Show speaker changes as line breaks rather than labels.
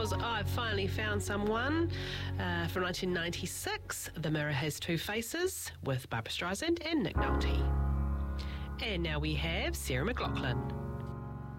was I've Finally Found Someone from 1996. The Mirror Has Two Faces with Barbra Streisand and Nick Nolte. And now we have Sarah McLachlan.